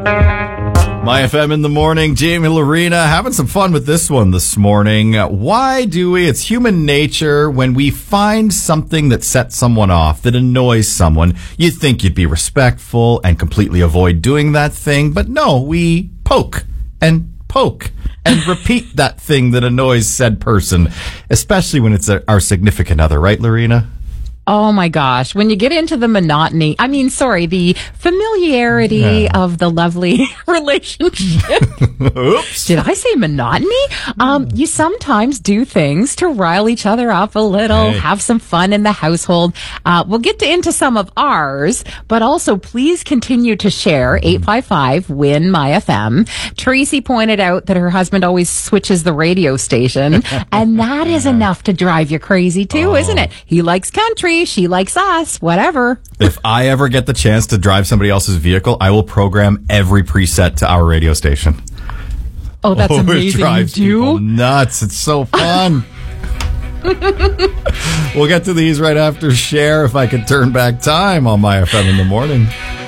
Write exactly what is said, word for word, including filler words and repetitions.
My F M in the morning, Jamie Lorena, having some fun with this one this morning. Why do we? It's human nature when we find something that sets someone off, that annoys someone. You'd think you'd be respectful and completely avoid doing that thing, but no, we poke and poke and repeat that thing that annoys said person, especially when it's a, our significant other, right, Lorena? Oh my gosh. When you get into the monotony, I mean, sorry, the familiarity yeah. of the lovely relationship. Oops. Did I say monotony? Um, you sometimes do things to rile each other up a little, hey. have some fun in the household. Uh, we'll get to, into some of ours, but also please continue to share eight five five, W I N, My F M. Tracy pointed out that her husband always switches the radio station, and that is enough to drive you crazy too, oh. isn't it? He likes country. She likes us, whatever. If I ever get the chance to drive somebody else's vehicle, I will program every preset to our radio station. Oh, that's oh, amazing. It drives you do? people nuts. It's so fun. We'll get to these right after Cher, If I Could Turn Back Time on My F M in the morning.